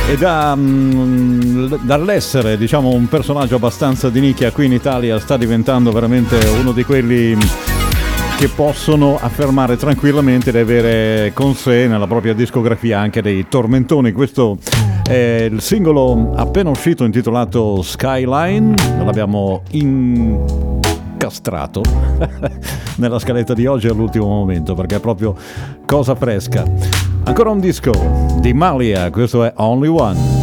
E dall'essere, diciamo, un personaggio abbastanza di nicchia qui in Italia, sta diventando veramente uno di quelli che possono affermare tranquillamente di avere con sé nella propria discografia anche dei tormentoni. Questo è il singolo appena uscito intitolato Skyline, l'abbiamo incastrato nella scaletta di oggi all'ultimo momento perché è proprio cosa fresca. Ancora un disco di Malia, questo è Only One.